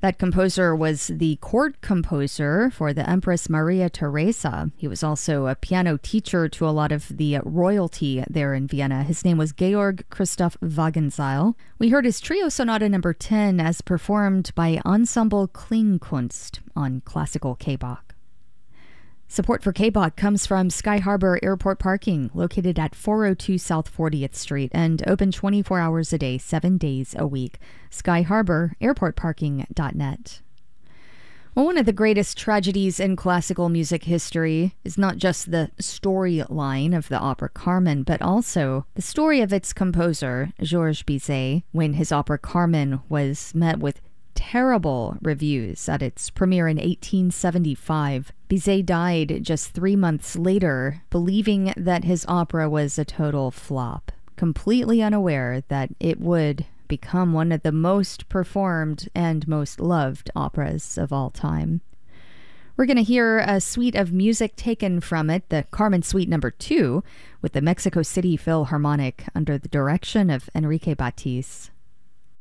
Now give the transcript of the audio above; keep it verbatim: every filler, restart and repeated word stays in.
That composer was the court composer for the Empress Maria Theresa. He was also a piano teacher to a lot of the royalty there in Vienna. His name was Georg Christoph Wagenseil. We heard his Trio Sonata number ten as performed by Ensemble Klingkunst on Classical K-Bach. Support for K-Bach comes from Sky Harbor Airport Parking, located at four oh two South fortieth Street and open twenty-four hours a day, seven days a week. Sky Harbor Airport Parking dot net. Well, one of the greatest tragedies in classical music history is not just the storyline of the opera Carmen, but also the story of its composer, Georges Bizet, when his opera Carmen was met with terrible reviews at its premiere in eighteen seventy-five. Bizet died just three months later, believing that his opera was a total flop, completely unaware that it would become one of the most performed and most loved operas of all time. We're going to hear a suite of music taken from it, the Carmen Suite number two, with the Mexico City Philharmonic under the direction of Enrique Batiz.